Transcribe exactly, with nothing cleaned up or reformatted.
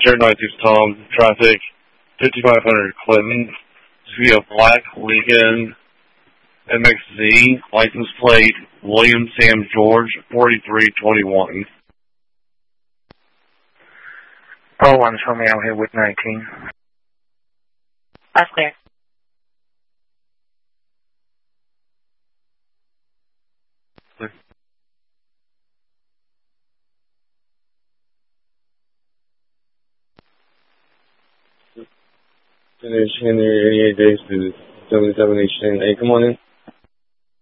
zero nine six Tom, traffic, fifty-five hundred Clinton. This will be a black Lincoln M X Z, license plate, William Sam George, forty-three twenty-one. Paul one, show me out here with nineteen. That's clear. Finish Henry eighty-eight days to seventy-seven H ten. Hey, come on in.